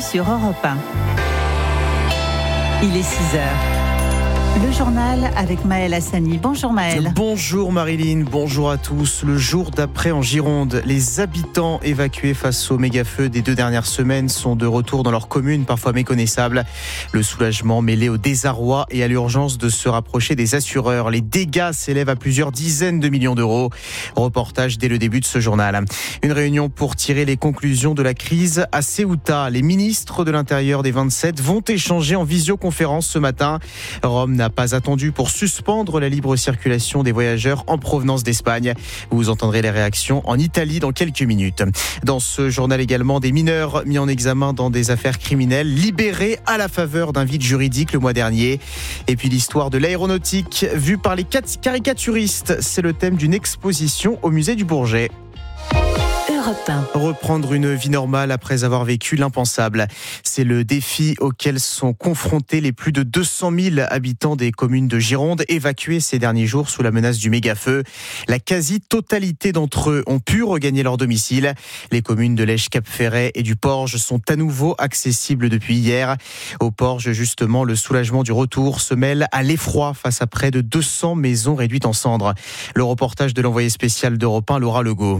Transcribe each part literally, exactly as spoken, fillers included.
sur Europe un. Il est six heures. Le journal avec Maël Hassani. Bonjour Maël. Bonjour Marilyn, bonjour à tous. Le jour d'après en Gironde, les habitants évacués face au méga-feu des deux dernières semaines sont de retour dans leur commune, parfois méconnaissables. Le soulagement mêlé au désarroi et à l'urgence de se rapprocher des assureurs. Les dégâts s'élèvent à plusieurs dizaines de millions d'euros. Reportage dès le début de ce journal. Une réunion pour tirer les conclusions de la crise à Ceuta. Les ministres de l'Intérieur des vingt-sept vont échanger en visioconférence ce matin. Rome n'a pas attendu pour suspendre la libre circulation des voyageurs en provenance d'Espagne. Vous entendrez les réactions en Italie dans quelques minutes. Dans ce journal également, des mineurs mis en examen dans des affaires criminelles, libérés à la faveur d'un vide juridique le mois dernier. Et puis l'histoire de l'aéronautique vue par les caricaturistes. C'est le thème d'une exposition au musée du Bourget. Reprendre une vie normale après avoir vécu l'impensable. C'est le défi auquel sont confrontés les plus de deux cent mille habitants des communes de Gironde, évacués ces derniers jours sous la menace du méga-feu. La quasi-totalité d'entre eux ont pu regagner leur domicile. Les communes de Lège-Cap-Ferret et du Porge sont à nouveau accessibles depuis hier. Au Porge, justement, le soulagement du retour se mêle à l'effroi face à près de deux cents maisons réduites en cendres. Le reportage de l'envoyé spécial d'Europe un, Laura Legault.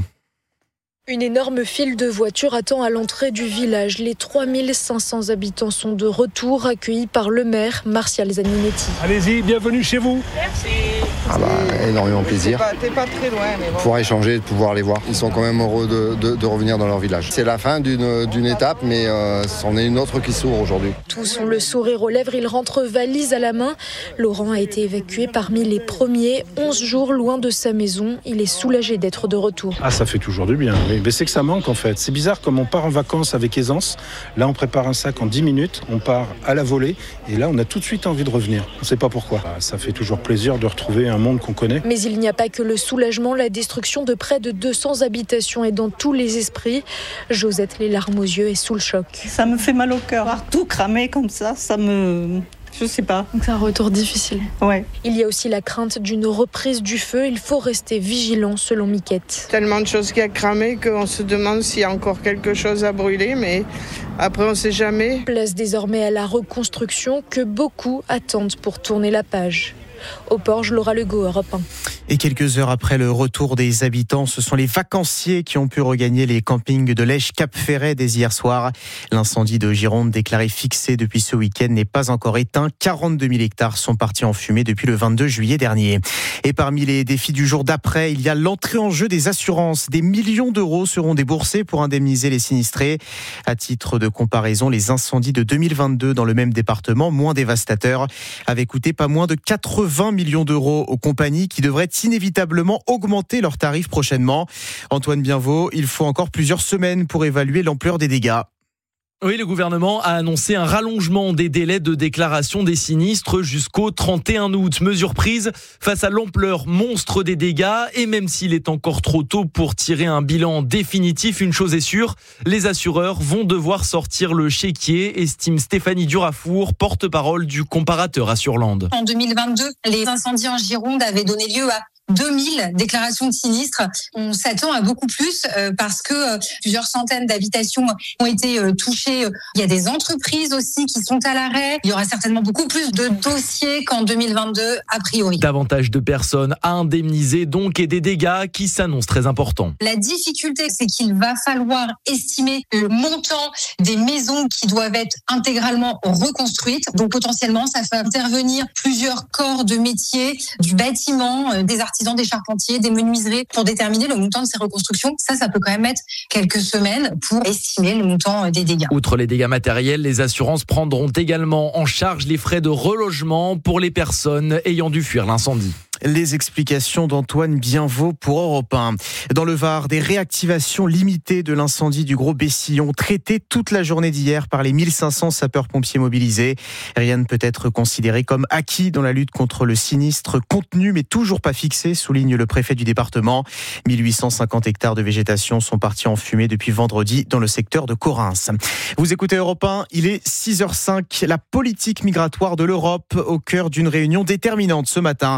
Une énorme file de voitures attend à l'entrée du village. Les trois mille cinq cents habitants sont de retour, accueillis par le maire, Martial Zaninetti. Allez-y, bienvenue chez vous. Merci. Ah bah, énormément plaisir. T'es pas, t'es pas très loin, mais bon. Pouvoir échanger, de pouvoir les voir. Ils sont quand même heureux de, de, de revenir dans leur village. C'est la fin d'une, d'une étape, mais euh, c'en est une autre qui s'ouvre aujourd'hui. Tous ont le sourire aux lèvres, ils rentrent valise à la main. Laurent a été évacué parmi les premiers, onze jours loin de sa maison. Il est soulagé d'être de retour. Ah, ça fait toujours du bien, oui. Mais c'est que ça manque en fait. C'est bizarre, comme on part en vacances avec aisance. Là, on prépare un sac en dix minutes, on part à la volée. Et là, on a tout de suite envie de revenir. On ne sait pas pourquoi. Ah, ça fait toujours plaisir de retrouver un monde qu'on connaît. Mais il n'y a pas que le soulagement. La destruction de près de deux cents habitations est dans tous les esprits. Josette, les larmes aux yeux, est sous le choc. Ça me fait mal au cœur. Voir tout cramer comme ça, ça me... Je sais pas. Donc c'est un retour difficile. Ouais. Il y a aussi la crainte d'une reprise du feu. Il faut rester vigilant, selon Miquette. Tellement de choses qui a cramé qu'on se demande s'il y a encore quelque chose à brûler, mais après on sait jamais. Place désormais à la reconstruction que beaucoup attendent pour tourner la page. Au Porge, Laura Legault, Europe un. Et quelques heures après le retour des habitants, ce sont les vacanciers qui ont pu regagner les campings de Lège-Cap-Ferret dès hier soir. L'incendie de Gironde, déclaré fixé depuis ce week-end, n'est pas encore éteint. quarante-deux mille hectares sont partis en fumée depuis le vingt-deux juillet dernier. Et parmi les défis du jour d'après, il y a l'entrée en jeu des assurances. Des millions d'euros seront déboursés pour indemniser les sinistrés. À titre de comparaison, les incendies de deux mille vingt-deux dans le même département, moins dévastateurs, avaient coûté pas moins de quatre-vingts millions d'euros aux compagnies qui devraient inévitablement augmenter leurs tarifs prochainement. Antoine Bienvaux, il faut encore plusieurs semaines pour évaluer l'ampleur des dégâts. Oui, le gouvernement a annoncé un rallongement des délais de déclaration des sinistres jusqu'au trente et un août. Mesure prise face à l'ampleur monstre des dégâts. Et même s'il est encore trop tôt pour tirer un bilan définitif, une chose est sûre, les assureurs vont devoir sortir le chéquier, estime Stéphanie Durafour, porte-parole du comparateur Assureland. En deux mille vingt-deux, les incendies en Gironde avaient donné lieu à deux mille déclarations de sinistres. On s'attend à beaucoup plus euh, parce que euh, plusieurs centaines d'habitations ont été euh, touchées. Il y a des entreprises aussi qui sont à l'arrêt. Il y aura certainement beaucoup plus de dossiers qu'en deux mille vingt-deux, a priori. Davantage de personnes à indemniser donc et des dégâts qui s'annoncent très importants. La difficulté, c'est qu'il va falloir estimer le montant des maisons qui doivent être intégralement reconstruites. Donc potentiellement, ça fait intervenir plusieurs corps de métier, du bâtiment, euh, des artisans, des charpentiers, des menuiseries pour déterminer le montant de ces reconstructions. Ça, ça peut quand même mettre quelques semaines pour estimer le montant des dégâts. Outre les dégâts matériels, les assurances prendront également en charge les frais de relogement pour les personnes ayant dû fuir l'incendie. Les explications d'Antoine Bienvaux pour Europe un. Dans le Var, des réactivations limitées de l'incendie du Gros Bessillon, traitées toute la journée d'hier par les mille cinq cents sapeurs-pompiers mobilisés. Rien ne peut être considéré comme acquis dans la lutte contre le sinistre, contenu mais toujours pas fixé, souligne le préfet du département. mille huit cent cinquante hectares de végétation sont partis en fumée depuis vendredi dans le secteur de Correns. Vous écoutez Europe un, il est six heures cinq. La politique migratoire de l'Europe au cœur d'une réunion déterminante ce matin.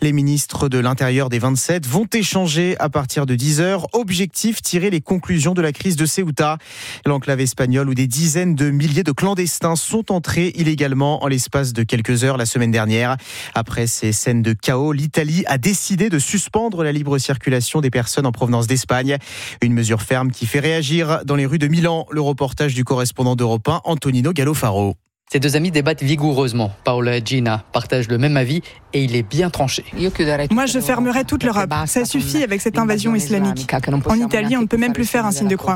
Les ministres de l'Intérieur des vingt-sept vont échanger à partir de dix heures. Objectif, tirer les conclusions de la crise de Ceuta, l'enclave espagnole où des dizaines de milliers de clandestins sont entrés illégalement en l'espace de quelques heures la semaine dernière. Après ces scènes de chaos, l'Italie a décidé de suspendre la libre circulation des personnes en provenance d'Espagne. Une mesure ferme qui fait réagir dans les rues de Milan. Le reportage du correspondant d'Europe un, Antonino Gallofaro. Ces deux amis débattent vigoureusement. Paola et Gina partagent le même avis et il est bien tranché. Moi, je fermerai toute l'Europe. Ça suffit avec cette invasion islamique. En Italie, on ne peut même plus faire un signe de croix.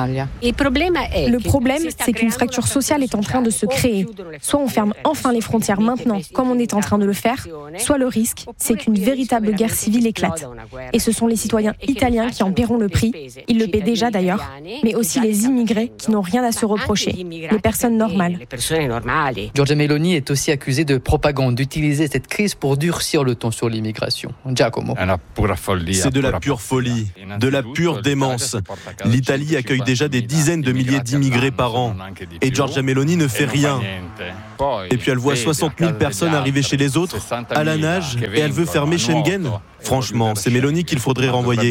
Le problème, c'est qu'une fracture sociale est en train de se créer. Soit on ferme enfin les frontières maintenant, comme on est en train de le faire, soit le risque, c'est qu'une véritable guerre civile éclate. Et ce sont les citoyens italiens qui en paieront le prix. Ils le paient déjà d'ailleurs, mais aussi les immigrés qui n'ont rien à se reprocher, les personnes normales. Giorgia Meloni est aussi accusée de propagande, d'utiliser cette crise pour durcir le ton sur l'immigration. Giacomo. C'est de la pure folie, de la pure démence. L'Italie accueille déjà des dizaines de milliers d'immigrés par an. Et Giorgia Meloni ne fait rien. Et puis elle voit soixante mille personnes arriver chez les autres, à la nage, et elle veut fermer Schengen. Franchement, c'est Meloni qu'il faudrait renvoyer.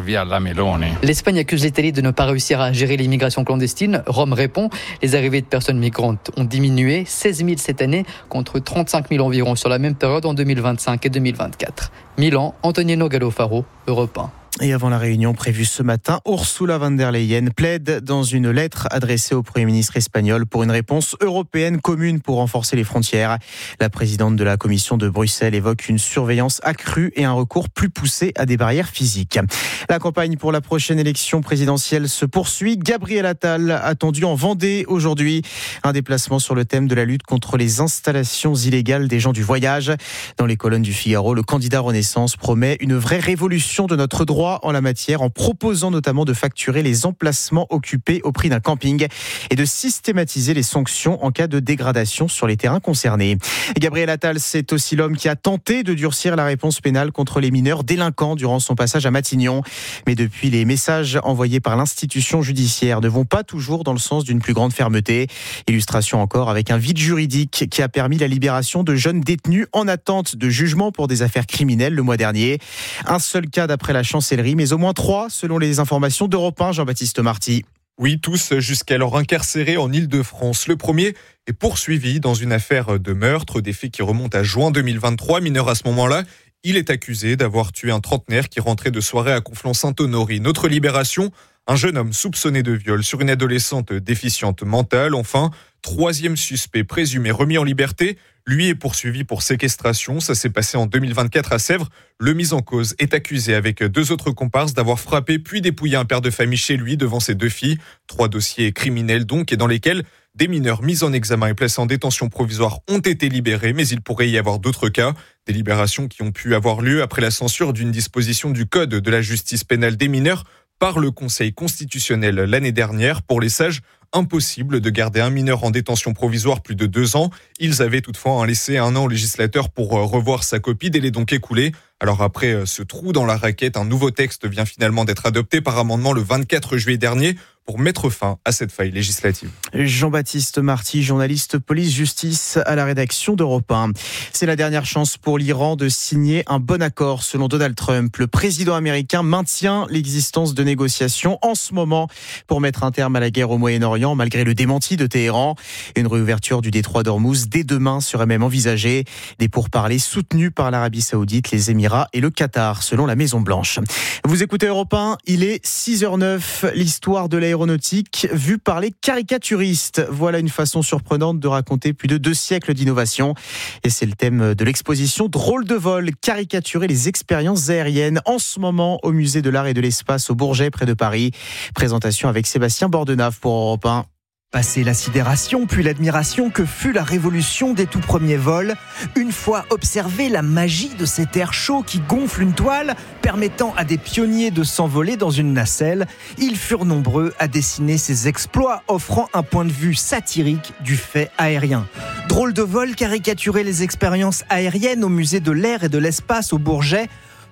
L'Espagne accuse l'Italie de ne pas réussir à gérer l'immigration clandestine. Rome répond, les arrivées de personnes migrantes ont diminué, seize mille cette année, contre trente-cinq mille environ sur la même période en deux mille vingt-cinq et deux mille vingt-quatre. Milan, Antonino Gallofaro, Europe un. Et avant la réunion prévue ce matin, Ursula von der Leyen plaide dans une lettre adressée au Premier ministre espagnol pour une réponse européenne commune pour renforcer les frontières. La présidente de la Commission de Bruxelles évoque une surveillance accrue et un recours plus poussé à des barrières physiques. La campagne pour la prochaine élection présidentielle se poursuit. Gabriel Attal attendu en Vendée aujourd'hui. Un déplacement sur le thème de la lutte contre les installations illégales des gens du voyage. Dans les colonnes du Figaro, le candidat Renaissance promet une vraie révolution de notre droit en la matière en proposant notamment de facturer les emplacements occupés au prix d'un camping et de systématiser les sanctions en cas de dégradation sur les terrains concernés. Gabriel Attal, c'est aussi l'homme qui a tenté de durcir la réponse pénale contre les mineurs délinquants durant son passage à Matignon. Mais depuis, les messages envoyés par l'institution judiciaire ne vont pas toujours dans le sens d'une plus grande fermeté. Illustration encore avec un vide juridique qui a permis la libération de jeunes détenus en attente de jugement pour des affaires criminelles le mois dernier. Un seul cas d'après la chancellerie, mais au moins trois selon les informations d'Europe un, Jean-Baptiste Marty. Oui, tous jusqu'alors incarcérés en Île-de-France. Le premier est poursuivi dans une affaire de meurtre, des faits qui remontent à juin deux mille vingt-trois. Mineur à ce moment-là, il est accusé d'avoir tué un trentenaire qui rentrait de soirée à Conflans-Sainte-Honorine. Notre libération, un jeune homme soupçonné de viol sur une adolescente déficiente mentale. Enfin, troisième suspect présumé remis en liberté. Lui est poursuivi pour séquestration. Ça s'est passé en deux mille vingt-quatre à Sèvres. Le mis en cause est accusé avec deux autres comparses d'avoir frappé puis dépouillé un père de famille chez lui devant ses deux filles. Trois dossiers criminels donc et dans lesquels des mineurs mis en examen et placés en détention provisoire ont été libérés. Mais il pourrait y avoir d'autres cas. Des libérations qui ont pu avoir lieu après la censure d'une disposition du Code de la justice pénale des mineurs par le Conseil constitutionnel l'année dernière. Pour les sages, impossible de garder un mineur en détention provisoire plus de deux ans. Ils avaient toutefois laissé un an au législateur pour revoir sa copie, délai donc écoulé. Alors après ce trou dans la raquette, un nouveau texte vient finalement d'être adopté par amendement le vingt-quatre juillet dernier pour mettre fin à cette faille législative. Jean-Baptiste Marty, journaliste police-justice à la rédaction d'Europe un. C'est la dernière chance pour l'Iran de signer un bon accord selon Donald Trump. Le président américain maintient l'existence de négociations en ce moment pour mettre un terme à la guerre au Moyen-Orient malgré le démenti de Téhéran. Une réouverture du détroit d'Ormuz dès demain serait même envisagée. Des pourparlers soutenus par l'Arabie Saoudite, les Émirats et le Qatar selon la Maison-Blanche. Vous écoutez Europe un, il est six heures neuf, l'histoire de l'aéronautique vue par les caricaturistes. Voilà une façon surprenante de raconter plus de deux siècles d'innovation. Et c'est le thème de l'exposition Drôle de vol, caricaturer les expériences aériennes en ce moment au musée de l'art et de l'espace au Bourget près de Paris. Présentation avec Sébastien Bordenave pour Europe un. Passé la sidération, puis l'admiration que fut la révolution des tout premiers vols, une fois observé la magie de cet air chaud qui gonfle une toile, permettant à des pionniers de s'envoler dans une nacelle, ils furent nombreux à dessiner ces exploits, offrant un point de vue satirique du fait aérien. Drôle de vol caricaturer les expériences aériennes au musée de l'air et de l'espace au Bourget.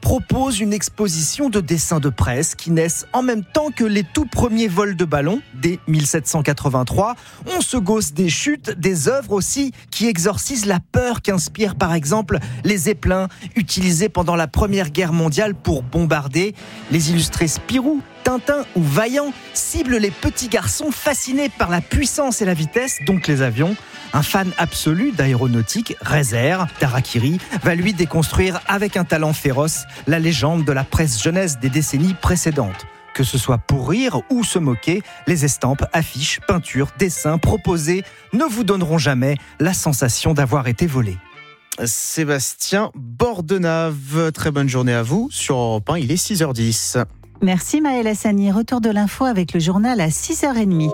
propose une exposition de dessins de presse qui naissent en même temps que les tout premiers vols de ballons, dès mille sept cent quatre-vingt-trois. On se gausse des chutes, des œuvres aussi qui exorcisent la peur qu'inspirent par exemple les zeppelins utilisés pendant la Première Guerre mondiale pour bombarder. Les illustrés Spirou, Tintin ou Vaillant ciblent les petits garçons fascinés par la puissance et la vitesse, donc les avions. Un fan absolu d'aéronautique, Rezer d'Harakiri, va lui déconstruire avec un talent féroce la légende de la presse jeunesse des décennies précédentes. Que ce soit pour rire ou se moquer, les estampes, affiches, peintures, dessins proposés ne vous donneront jamais la sensation d'avoir été volés. Sébastien Bordenave, très bonne journée à vous. Sur Europe un, il est six heures dix. Merci Maëlle Hassani. Retour de l'info avec le journal à six heures trente.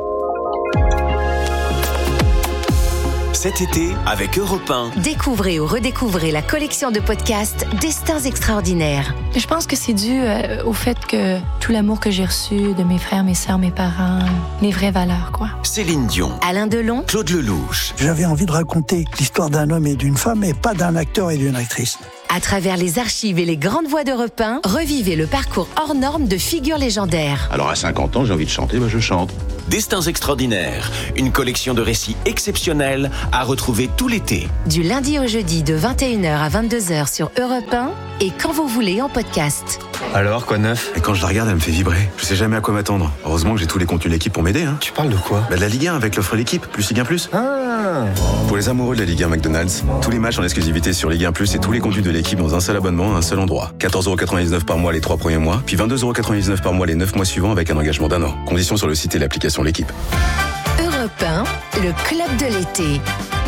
Cet été, avec Europe un. Découvrez ou redécouvrez la collection de podcasts Destins extraordinaires. Je pense que c'est dû euh, au fait que tout l'amour que j'ai reçu de mes frères, mes sœurs, mes parents, les vraies valeurs, quoi. Céline Dion, Alain Delon, Claude Lelouch. J'avais envie de raconter l'histoire d'un homme et d'une femme, et pas d'un acteur et d'une actrice. À travers les archives et les grandes voix d'Europe un, revivez le parcours hors norme de figures légendaires. Alors à cinquante ans, j'ai envie de chanter, bah je chante. Destins extraordinaires, une collection de récits exceptionnels à retrouver tout l'été. Du lundi au jeudi de vingt et une heures à vingt-deux heures sur Europe un et quand vous voulez en podcast. Alors, quoi de neuf? Et quand je la regarde, elle me fait vibrer. Je sais jamais à quoi m'attendre. Heureusement que j'ai tous les contenus de l'équipe pour m'aider. Hein. Tu parles de quoi? Bah de la Ligue un avec l'offre l'équipe, plus Ligue un plus. Ah. Pour les amoureux de la Ligue un McDonald's, tous les matchs en exclusivité sur Ligue un plus et tous les contenus de l'équipe dans un seul abonnement à un seul endroit. quatorze euros quatre-vingt-dix-neuf par mois les trois premiers mois, puis vingt-deux euros quatre-vingt-dix-neuf par mois les neuf mois suivants avec un engagement d'un an. Conditions sur le site et l'application L'équipe. Europe un, le club de l'été.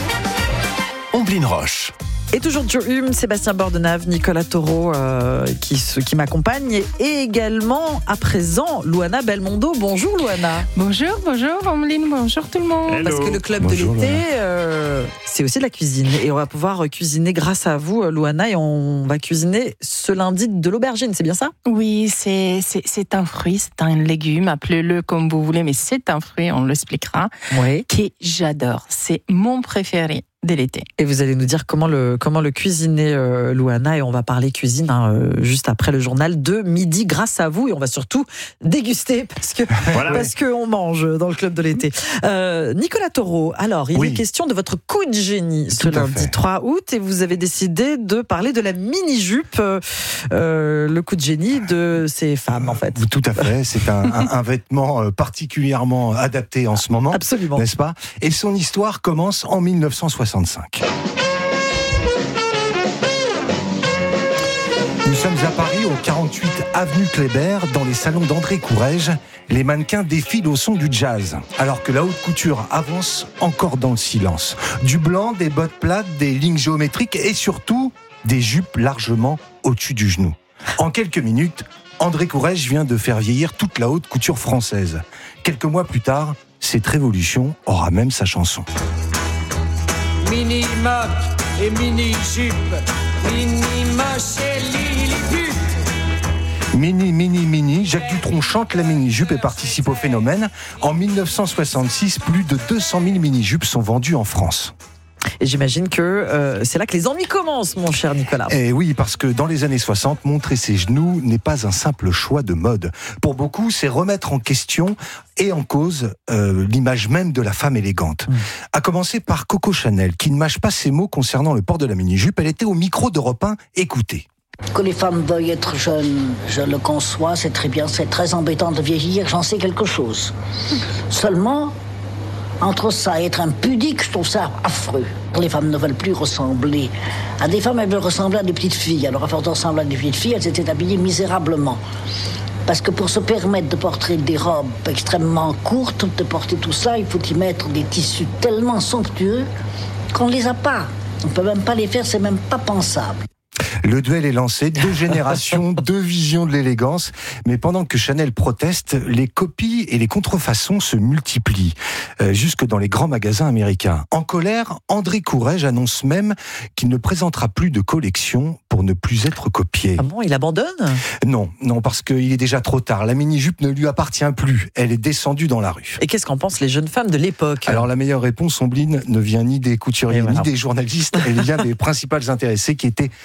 Omblin Roche. Et toujours du Hume, Sébastien Bordenave, Nicolas Taureau euh, qui, qui m'accompagne, et également à présent Louana Belmondo. Bonjour Louana. Bonjour, bonjour Omeline, bonjour tout le monde. Hello. Parce que le club bonjour, de l'été, euh, c'est aussi de la cuisine, et on va pouvoir cuisiner grâce à vous Louana, et on va cuisiner ce lundi de l'aubergine, c'est bien ça? Oui, c'est, c'est, c'est un fruit, c'est un légume, appelez-le comme vous voulez, mais c'est un fruit, on l'expliquera, oui. Que j'adore, c'est mon préféré de l'été. Et vous allez nous dire comment le, comment le cuisiner, euh, Louana, et on va parler cuisine hein, euh, juste après le journal de midi grâce à vous, et on va surtout déguster parce que voilà, parce oui. qu'on mange dans le club de l'été. Euh, Nicolas Taureau, alors il oui. est question de votre coup de génie ce lundi trois août, et vous avez décidé de parler de la mini-jupe, euh, euh, le coup de génie de ces femmes en fait. Tout à fait, c'est un, un, un vêtement particulièrement adapté en ce moment. Absolument. N'est-ce pas? Et son histoire commence en mille neuf cent soixante-cinq. Nous sommes à Paris, au quarante-huit avenue Kléber, dans les salons d'André Courrèges. Les mannequins défilent au son du jazz, alors que la haute couture avance encore dans le silence. Du blanc, des bottes plates, des lignes géométriques et surtout des jupes largement au-dessus du genou. En quelques minutes, André Courrèges vient de faire vieillir toute la haute couture française. Quelques mois plus tard, cette révolution aura même sa chanson. Mini moc et mini jupe, mini moche et lilliput. Mini, mini, mini, Jacques Dutronc chante la mini-jupe et participe au phénomène. En mille neuf cent soixante-six, plus de deux cent mille mini-jupes sont vendues en France. Et j'imagine que euh, c'est là que les ennuis commencent, mon cher Nicolas. Et oui, parce que dans les années soixante, montrer ses genoux n'est pas un simple choix de mode. Pour beaucoup, c'est remettre en question et en cause euh, l'image même de la femme élégante. Mmh. À commencer par Coco Chanel, qui ne mâche pas ses mots concernant le port de la mini-jupe. Elle était au micro d'Europe un. Écoutez. Que les femmes veuillent être jeunes, je le conçois, c'est très bien, c'est très embêtant de vieillir, j'en sais quelque chose. Seulement, entre ça et être impudique, je trouve ça affreux. Les femmes ne veulent plus ressembler à des femmes, elles veulent ressembler à des petites filles. Alors, à force de ressembler à des petites filles, elles étaient habillées misérablement. Parce que pour se permettre de porter des robes extrêmement courtes, de porter tout ça, il faut y mettre des tissus tellement somptueux qu'on ne les a pas. On ne peut même pas les faire, c'est même pas pensable. Le duel est lancé, deux générations, deux visions de l'élégance. Mais pendant que Chanel proteste, les copies et les contrefaçons se multiplient, euh, jusque dans les grands magasins américains. En colère, André Courrèges annonce même qu'il ne présentera plus de collection pour ne plus être copié. Ah bon, il abandonne ? Non, non, parce qu'il est déjà trop tard. La mini-jupe ne lui appartient plus. Elle est descendue dans la rue. Et qu'est-ce qu'en pensent les jeunes femmes de l'époque ? Alors la meilleure réponse, Ombline, ne vient ni des couturiers, voilà. ni des journalistes. Elle vient des principales intéressées qui étaient au micro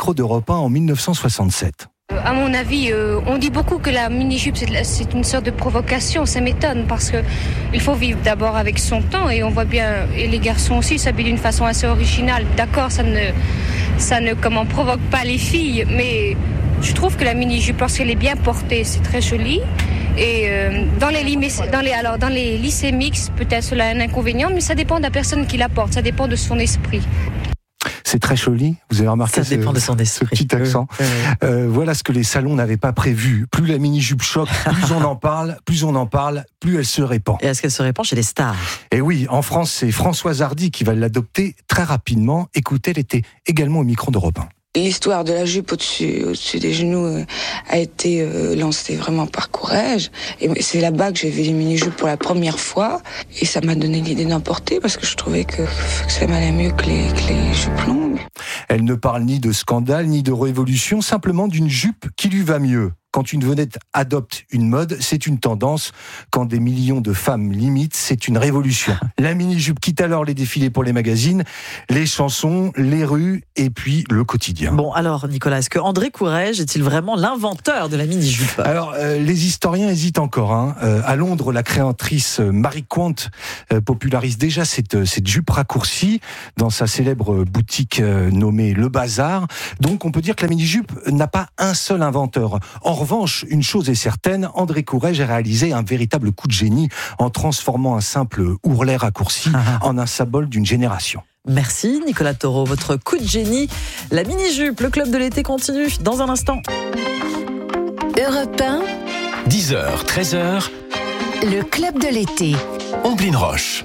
micro d'Europe un en mille neuf cent soixante-sept. À mon avis, euh, on dit beaucoup que la mini-jupe, c'est, c'est une sorte de provocation. Ça m'étonne parce que il faut vivre d'abord avec son temps et on voit bien, et les garçons aussi s'habillent d'une façon assez originale. D'accord, ça ne, ça ne comment, provoque pas les filles, mais je trouve que la mini-jupe, lorsqu'elle est bien portée, c'est très joli. Et euh, dans, les lycées, dans, les, alors, dans les lycées mixtes, peut-être cela a un inconvénient, mais ça dépend de la personne qui la porte, ça dépend de son esprit. C'est très joli, vous avez remarqué ça ce, dépend de son ce petit accent. Euh, euh, voilà ce que les salons n'avaient pas prévu. Plus la mini-jupe choque, plus on en parle, plus on en parle, plus elle se répand. Et est-ce qu'elle se répand chez les stars ? Et oui, en France, c'est Françoise Hardy qui va l'adopter très rapidement. Écoutez, elle était également au micro d'Europe un. L'histoire de la jupe au-dessus, au-dessus des genoux euh, a été euh, lancée vraiment par Courrèges. Et c'est là-bas que j'ai vu les mini-jupes pour la première fois. Et ça m'a donné l'idée d'en porter parce que je trouvais que, que ça m'allait mieux que les, que les jupes longues. Elle ne parle ni de scandale, ni de révolution, simplement d'une jupe qui lui va mieux. Quand une vedette adopte une mode, c'est une tendance. Quand des millions de femmes l'imitent, c'est une révolution. La mini-jupe quitte alors les défilés pour les magazines, les chansons, les rues et puis le quotidien. Bon, alors Nicolas, est-ce que André Courrèges est-il vraiment l'inventeur de la mini-jupe ? Alors, euh, les historiens hésitent encore. Hein. Euh, à Londres, la créatrice Marie Quant euh, popularise déjà cette, cette jupe raccourcie dans sa célèbre boutique euh, nommée Le Bazar. Donc, on peut dire que la mini-jupe n'a pas un seul inventeur. En En revanche, une chose est certaine, André Courrèges a réalisé un véritable coup de génie en transformant un simple ourlet raccourci en un symbole d'une génération. Merci Nicolas Taureau, votre coup de génie. La mini-jupe, le club de l'été continue dans un instant. Europe un, dix heures, treize heures, le club de l'été. Omblin Roche.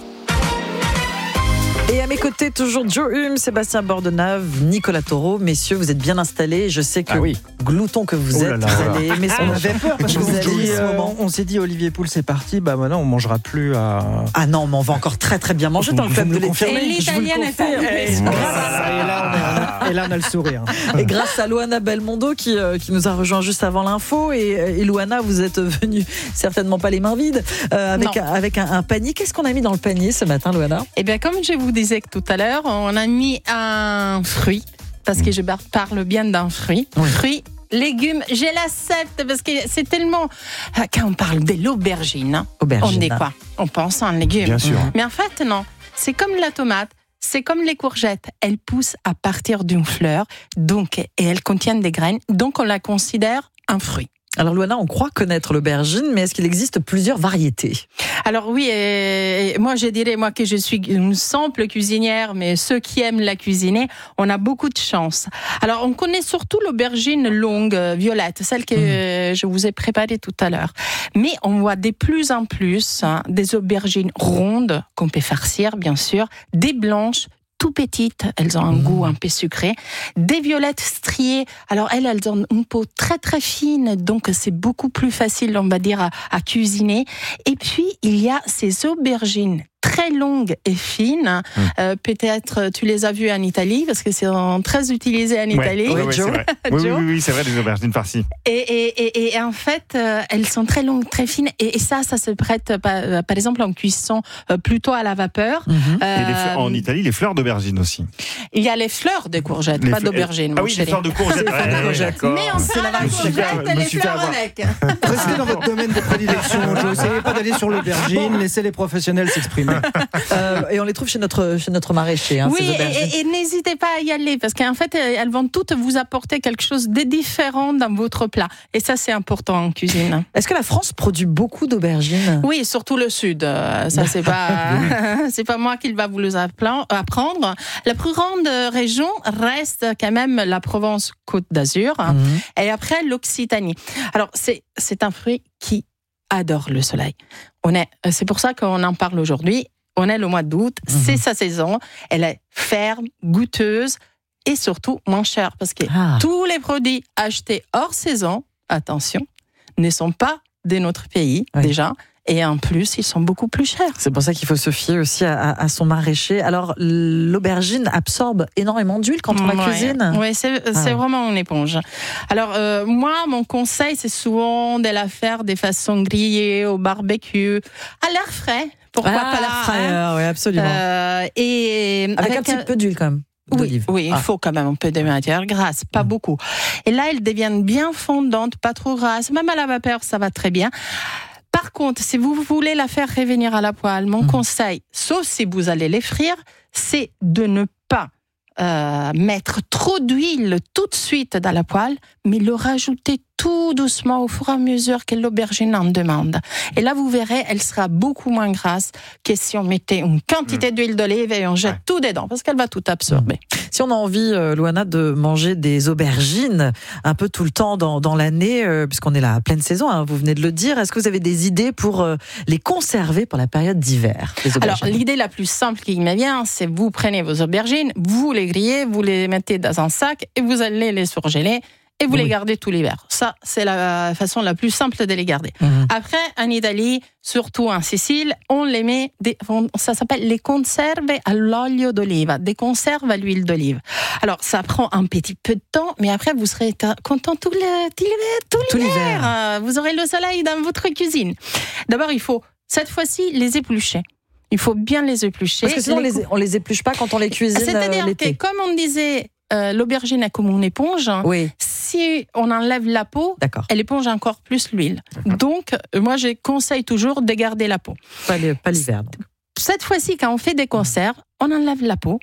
Et à mes côtés, toujours Joe Hume, Sébastien Bordenave, Nicolas Taureau. Messieurs, vous êtes bien installés. Je sais que, ah oui. glouton que vous oh êtes, là là. vous allez aimer ça. On avait peur parce vous qu'on allez dit, euh, on s'est dit Olivier Poul c'est parti, bah maintenant on mangera plus à... Ah non, mais on va encore très très bien manger dans le club de l'été. Et l'italienne est arrivée. Et là on a le sourire. Et grâce à Luana Belmondo qui, euh, qui nous a rejoint juste avant l'info. Et, et Luana, vous êtes venue certainement pas les mains vides, euh, avec, avec un, un panier. Qu'est-ce qu'on a mis dans le panier ce matin, Luana ? Eh bien, comme je vous disais tout à l'heure, on a mis un fruit, parce que je parle bien d'un fruit. Oui. Fruit, légumes, je l'accepte, parce que c'est tellement... Quand on parle de l'aubergine, Aubergine, on est quoi ? On pense à un légume. Bien sûr. Mais en fait, non. C'est comme la tomate. C'est comme les courgettes, elles poussent à partir d'une fleur, donc, et elles contiennent des graines, donc on la considère un fruit. Alors Luana, on croit connaître l'aubergine, mais est-ce qu'il existe plusieurs variétés ? Alors oui, et, et moi je dirais moi que je suis une simple cuisinière, mais ceux qui aiment la cuisiner, on a beaucoup de chance. Alors on connaît surtout l'aubergine longue, violette, celle que mmh. je vous ai préparée tout à l'heure. Mais on voit de plus en plus hein, des aubergines rondes qu'on peut farcir, bien sûr, des blanches, tout petites, elles ont un mmh. goût un peu sucré. Des violettes striées, alors elles, elles ont une peau très très fine, donc c'est beaucoup plus facile, on va dire, à, à cuisiner. Et puis, il y a ces aubergines très longues et fines. Mmh. Euh, peut-être tu les as vues en Italie, parce que c'est très utilisé en Italie. Ouais, ouais, Joe. Ouais, c'est vrai. oui, oui, oui, c'est vrai, des aubergines farcies. Et, et, et, et en fait, euh, elles sont très longues, très fines. Et, et ça, ça se prête, par, par exemple, en cuisson euh, plutôt à la vapeur. Mmh. Euh, et les fleurs, en Italie, les fleurs d'aubergine aussi. Il y a les fleurs de courgettes, les pas d'aubergine. Ah oui, les fleurs de courgettes. Ouais, ouais, courgettes. Mais on sait la courgette et les fleurs avec. Restez dans votre domaine de prédilection, Joe. Essayez pas d'aller sur l'aubergine, laissez les professionnels s'exprimer. Euh, et on les trouve chez notre, chez notre maraîcher. Hein, oui, et, et n'hésitez pas à y aller, parce qu'en fait, elles vont toutes vous apporter quelque chose de différent dans votre plat. Et ça, c'est important en cuisine. Est-ce que la France produit beaucoup d'aubergines ? Oui, surtout le Sud. Ça, c'est pas, c'est pas moi qui va vous le apprendre. La plus grande région reste quand même la Provence-Côte d'Azur. Mmh. Et après, l'Occitanie. Alors, c'est, c'est un fruit qui adore le soleil. On est, c'est pour ça qu'on en parle aujourd'hui. On est le mois d'août, mmh. c'est sa saison. Elle est ferme, goûteuse et surtout moins chère. Parce que ah. tous les produits achetés hors saison, attention, ne sont pas de notre pays oui. déjà. Et en plus, ils sont beaucoup plus chers. C'est pour ça qu'il faut se fier aussi à, à son maraîcher. Alors, l'aubergine absorbe énormément d'huile quand on la ouais. cuisine. Oui, c'est, c'est ah ouais. vraiment une éponge. Alors, euh, moi, mon conseil, c'est souvent de la faire de façon grillée, au barbecue, à l'air frais. Pourquoi ah, pas l'air frais hein. Oui, absolument. Euh, et avec, avec un petit un... peu d'huile quand même. Oui, oui, ah. il faut quand même un peu de matière grasse, pas mmh. beaucoup. Et là, elles deviennent bien fondantes, pas trop grasses. Même à la vapeur, ça va très bien. Par contre, si vous voulez la faire revenir à la poêle, mon mmh. conseil, sauf si vous allez les frire, c'est de ne pas euh, mettre trop d'huile tout de suite dans la poêle, mais le rajouter tout doucement au fur et à mesure que l'aubergine en demande. Et là, vous verrez, elle sera beaucoup moins grasse que si on mettait une quantité mmh. d'huile d'olive et on jette ouais. tout dedans, parce qu'elle va tout absorber. Mmh. Si on a envie, euh, Louana, de manger des aubergines un peu tout le temps dans, dans l'année, euh, puisqu'on est là à pleine saison, hein, vous venez de le dire, est-ce que vous avez des idées pour euh, les conserver pour la période d'hiver, les Alors, l'idée la plus simple qui me vient, c'est vous prenez vos aubergines, vous les grillez, vous les mettez dans un sac et vous allez les surgeler. Et vous oui. les gardez tout l'hiver. Ça, c'est la façon la plus simple de les garder. Mmh. Après, en Italie, surtout en Sicile, on les met, des, on, ça s'appelle les conserve all'olio d'oliva, des conserves à l'huile d'olive. Alors, ça prend un petit peu de temps, mais après, vous serez content tout, le, tout l'hiver. Tout, tout l'hiver. l'hiver. Vous aurez le soleil dans votre cuisine. D'abord, il faut, cette fois-ci, les éplucher. Il faut bien les éplucher. Parce que sinon, les, on les épluche pas quand on les cuisine. C'est-à-dire euh, l'été. que, comme on disait, euh, l'aubergine est comme une éponge. Oui. Si on enlève la peau, D'accord. elle éponge encore plus l'huile. D'accord. Donc, moi, je conseille toujours de garder la peau. Pas, les, pas l'hiver. Donc. Cette fois-ci, quand on fait des conserves, on enlève la peau.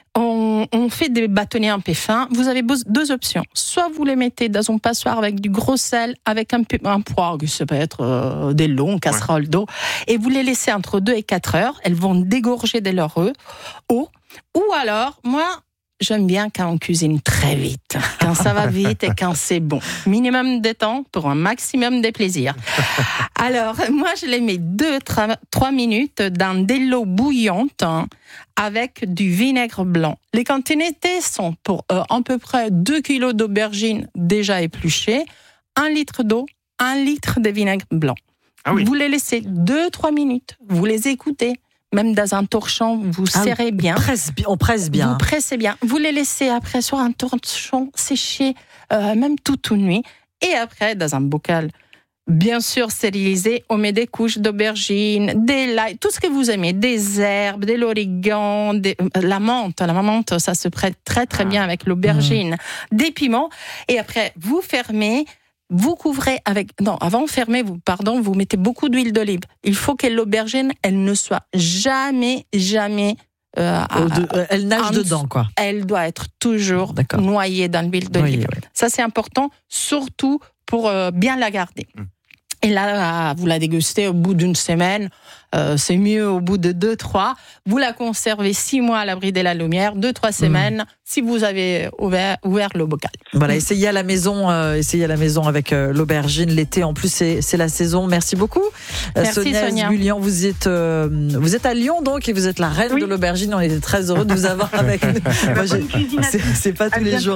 On, on fait des bâtonnets un peu fins. Vous avez deux options. Soit vous les mettez dans un passoire avec du gros sel, avec un, peu, un poids, ça peut être euh, des longs, casseroles ouais. d'eau, et vous les laissez entre deux et quatre heures. Elles vont dégorger de leur eau. Ou alors, moi, j'aime bien quand on cuisine très vite, quand ça va vite et quand c'est bon. Minimum de temps pour un maximum de plaisir. Alors, moi, je les mets deux, trois minutes dans de l'eau bouillante hein, avec du vinaigre blanc. Les quantités sont pour euh, à peu près deux kilos d'aubergines déjà épluchées, un litre d'eau, un litre de vinaigre blanc. Ah oui. Vous les laissez deux, trois minutes, vous les écoutez. Même dans un torchon, vous ah, serrez bien. On presse, on presse bien. Vous pressez bien. Vous les laissez après sur un torchon sécher, euh, même toute une nuit. Et après, dans un bocal, bien sûr stérilisé, on met des couches d'aubergines, des l'ail, tout ce que vous aimez, des herbes, de l'origan, des, la menthe. La menthe, ça se prête très très bien avec l'aubergine. Mmh. Des piments. Et après, vous fermez. Vous couvrez avec... Non, avant de fermer, vous, pardon, vous mettez beaucoup d'huile d'olive. Il faut que l'aubergine, elle ne soit jamais, jamais... Euh, à, de, euh, elle nage en, dedans, quoi. Elle doit être toujours D'accord. noyée dans l'huile d'olive. Oui, oui. Ça, c'est important, surtout pour euh, bien la garder. Mmh. Et là, vous la dégustez au bout d'une semaine. Euh, c'est mieux au bout de deux, trois. Vous la conservez six mois à l'abri de la lumière, deux, trois semaines, mmh. si vous avez ouvert, ouvert le bocal. Voilà, essayez à la maison, euh, essayez à la maison avec euh, l'aubergine. L'été, en plus, c'est, c'est la saison. Merci beaucoup. Merci, Sonia Sonia. Esgulian, vous êtes, euh, vous êtes à Lyon, donc, et vous êtes la reine oui. de l'aubergine. On était très heureux de vous avoir avec nous. Moi, c'est, c'est pas tous les jours.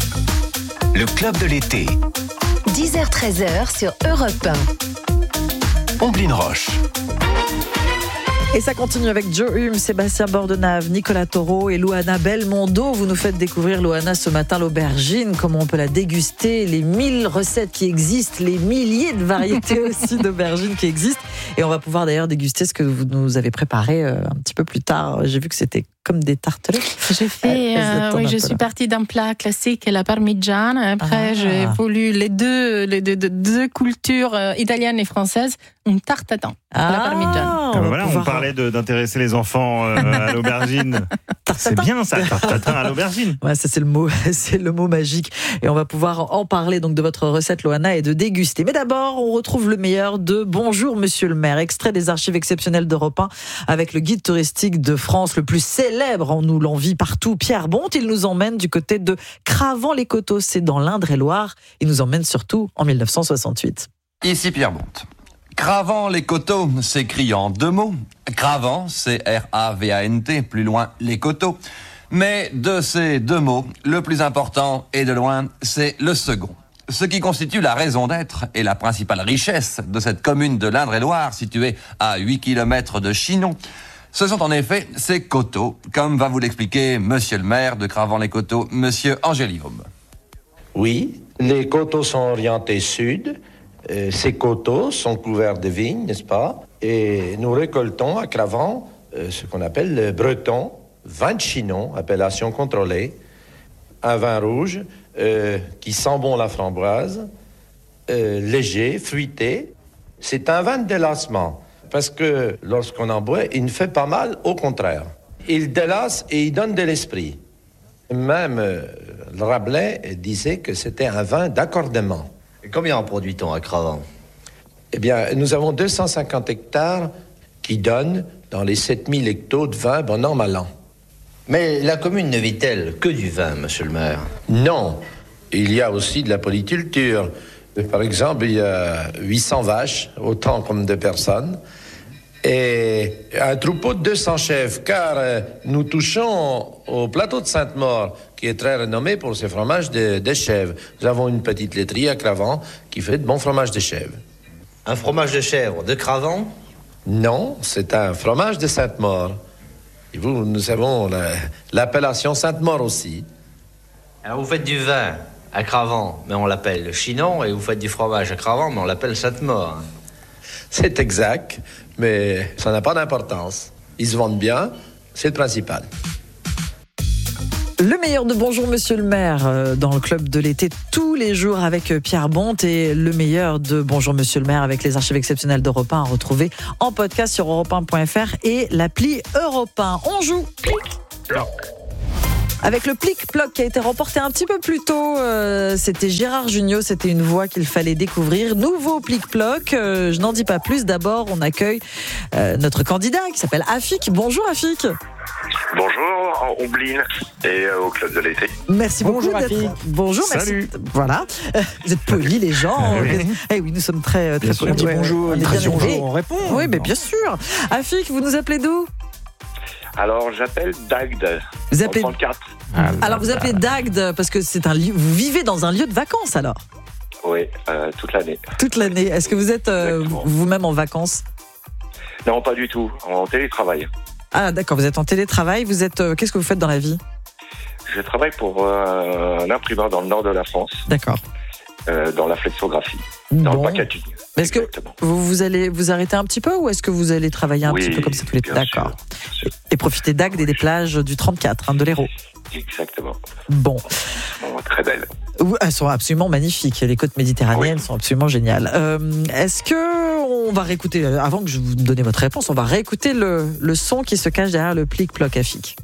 Le club de l'été. dix heures treize heures sur Europe un. Omblin Roche. Et ça continue avec Joe Hume, Sébastien Bordenave, Nicolas Taureau et Louana Belmondo. Vous nous faites découvrir, Louana, ce matin, l'aubergine, comment on peut la déguster, les mille recettes qui existent, les milliers de variétés aussi d'aubergines qui existent. Et on va pouvoir d'ailleurs déguster ce que vous nous avez préparé un petit peu plus tard. J'ai vu que c'était comme des tartelettes. J'ai fait, euh, oui, je suis partie d'un plat classique, la parmigiana. Après, ah. j'ai voulu les deux, les deux, deux, deux cultures italiennes et françaises, une tarte à dents. Ah, la parmigiana. Ah ben voilà, on parlait de, d'intéresser les enfants euh, à l'aubergine. C'est bien ça, tarte à l'aubergine. Ouais, ça c'est le mot, c'est le mot magique. Et on va pouvoir en parler donc de votre recette, Louana, et de déguster. Mais d'abord, on retrouve le meilleur de Bonjour Monsieur le Maire, extrait des archives exceptionnelles d'Europe un avec le guide touristique de France le plus célèbre. On nous l'envie partout. Pierre Bonte, il nous emmène du côté de Cravant-les-Coteaux, c'est dans l'Indre-et-Loire. Il nous emmène surtout en mille neuf cent soixante-huit. Ici Pierre Bonte. Cravant-les-Coteaux s'écrit en deux mots. Cravant, c'est R A V A N T, plus loin les coteaux. Mais de ces deux mots, le plus important et de loin, c'est le second. Ce qui constitue la raison d'être et la principale richesse de cette commune de l'Indre-et-Loire, située à huit kilomètres de Chinon. Ce sont en effet ces coteaux, comme va vous l'expliquer monsieur le maire de Cravant-les-Coteaux, monsieur Angélium. Oui, les coteaux sont orientés sud. Euh, ces coteaux sont couverts de vignes, n'est-ce pas? Et nous récoltons à Cravant euh, ce qu'on appelle le breton. vin de Chinon, appellation contrôlée, un vin rouge euh, qui sent bon la framboise, euh, léger, fruité. C'est un vin de délassement, parce que lorsqu'on en boit, il ne fait pas mal, au contraire. Il délasse et il donne de l'esprit. Même euh, le Rabelais disait que c'était un vin d'accordement. Et combien en produit-on à Cravant ? Eh bien, nous avons deux cent cinquante hectares qui donnent dans les sept mille hectos de vin, bon an, mal an. Mais la commune ne vit-elle que du vin, monsieur le maire ? Non, il y a aussi de la polyculture. Par exemple, il y a huit cents vaches, autant comme de personnes, et un troupeau de deux cents chèvres, car euh, nous touchons au plateau de Sainte-Maure, qui est très renommé pour ses fromages de, de chèvre. Nous avons une petite laiterie à Cravant qui fait de bons fromages de chèvre. Un fromage de chèvre de Cravant ? Non, c'est un fromage de Sainte-Maure. Et vous, nous avons la, l'appellation Sainte-Maure aussi. Alors vous faites du vin à Cravant, mais on l'appelle Chinon, et vous faites du fromage à Cravant, mais on l'appelle Sainte-Maure. C'est exact, mais ça n'a pas d'importance. Ils se vendent bien, c'est le principal. Le meilleur de Bonjour Monsieur le maire euh, dans le club de l'été tous les jours avec euh, Pierre Bonte, et le meilleur de Bonjour Monsieur le maire avec les archives exceptionnelles d'Europe un à retrouver en podcast sur europe un point f r et l'appli Europe un. On joue Plic-Ploc. Avec le Plic-Ploc qui a été remporté un petit peu plus tôt, euh, c'était Gérard Jugnot, c'était une voix qu'il fallait découvrir. Nouveau Plic-Ploc, euh, je n'en dis pas plus. D'abord, on accueille euh, notre candidat qui s'appelle Afik. Bonjour Afik. Bonjour Ombline et euh, au club de l'été. Merci beaucoup Bonjour, d'être. Afik. Bonjour, Salut. merci. Voilà, vous êtes polis les gens. Eh oui. Eh oui, nous sommes très très sûr, on dit bonjour, on est une bien bonjour, élevés. on répond. Oui, mais bien sûr. Afik, vous nous appelez d'où? Alors j'appelle Dagde. Vous appelez- trente-quatre. Alors vous appelez Dagde parce que c'est un lieu, vous vivez dans un lieu de vacances alors? Oui, euh, toute l'année. Toute l'année. Est-ce que vous êtes euh, vous-même en vacances? Non, pas du tout. En télétravail. Ah d'accord, vous êtes en télétravail. Vous êtes euh, qu'est-ce que vous faites dans la vie? Je travaille pour euh, un imprimeur dans le nord de la France. D'accord. Euh, dans la flexographie, dans Bon. le packaging. Est-ce que vous, vous allez vous arrêter un petit peu ou est-ce que vous allez travailler un Oui, petit peu comme ça tous les bien D'accord. Et, et profiter d'Agde et des plages du trente-quatre, hein, de l'Hérault. Exactement. Bon. Bon, très belle. Oui, elles sont absolument magnifiques. Les côtes méditerranéennes sont absolument géniales. Euh, est-ce que on va réécouter, avant que je vous donne votre réponse, on va réécouter le, le son qui se cache derrière le plic-ploc Afik.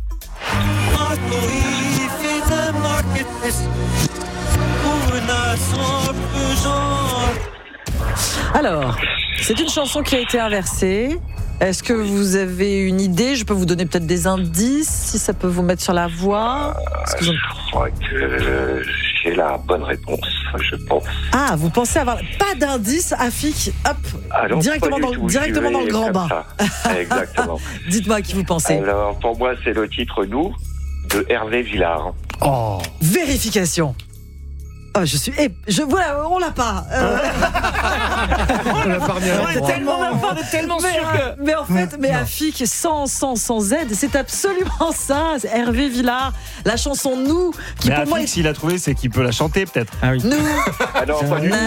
Alors, c'est une chanson qui a été inversée. Est-ce que vous avez une idée? Je peux vous donner peut-être des indices, si ça peut vous mettre sur la voie. Est-ce que vous- Je crois que euh, j'ai la bonne réponse, je pense. Ah, vous pensez avoir pas d'indice, Afik? Hop, Ah non, directement, pas dans, du tout, directement j'y dans le vais grand comme bain. ça. Exactement. Dites-moi à qui vous pensez. Alors, pour moi, c'est le titre Nous de Hervé Villard. Oh. Vérification. Oh, je suis. Eh, je voilà, on l'a pas. Euh... On l'a pas remis à la On est droite. tellement, On est tellement mais, sûr que- euh, mais en fait, mais Afik sans sans sans Z, c'est absolument ça. C'est Hervé Villard, la chanson Nous, qui Mais pour moi Afik, est s'il a trouvé, c'est qu'il peut la chanter peut-être. Ah oui. Nous. Ah non, pas du tout.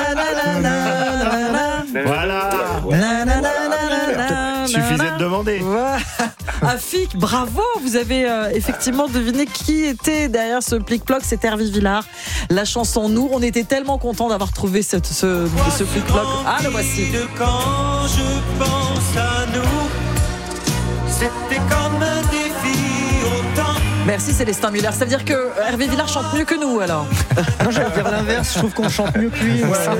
Voilà. Suffisait de demander. Afik, bravo, vous avez euh, effectivement deviné qui était derrière ce plic-ploc, c'est Hervé Villard. La chanson Nous, on était tellement contents d'avoir trouvé cette, ce, ce plic-ploc. Ah, le voici. Quand je pense à nous, c'était comme un défi autant. Merci Célestin Muller. Ça veut dire que Hervé Villard chante mieux que nous alors? Non, j'allais dire l'inverse. Je trouve qu'on chante mieux que lui.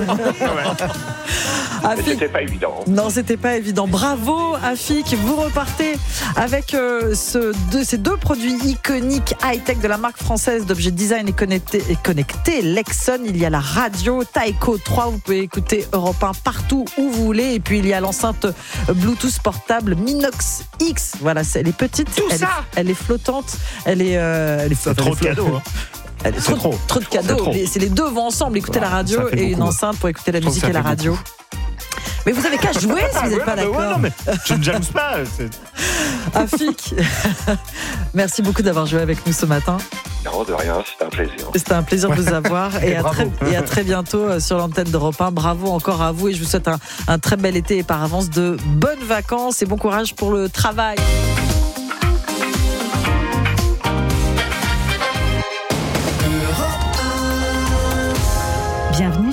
Mais c'était pas évident. Non, c'était pas évident. Bravo Afik, vous repartez avec euh, ce, deux, ces deux produits iconiques high-tech de la marque française d'objets design et connectés, et connectés, Lexon. Il y a la radio Taiko trois, vous pouvez écouter Europe un partout où vous voulez. Et puis il y a l'enceinte Bluetooth portable Minox X. Voilà, c'est, elle est petite, Tout elle, ça est, elle est flottante, elle est... Euh, elle est C'est trop de cadeaux, hein. Elle est C'est trop, trop. trop de cadeaux. C'est trop. Les- C'est les deux vont ensemble. Écouter Voilà, la radio ça fait et une beaucoup. enceinte pour écouter la Je trouve musique que et ça la fait radio. Mais vous avez qu'à jouer si vous n'êtes pas Ouais, bah ouais, d'accord. non, mais je ne jamme pas. c'est- Afik, merci beaucoup d'avoir joué avec nous ce matin. Non, de rien, c'était un plaisir. C'était un plaisir de vous avoir et, Et à bravo. très, et à très bientôt euh, sur l'antenne d'Europe un. Bravo encore à vous et je vous souhaite un, un très bel été et par avance de bonnes vacances et bon courage pour le travail.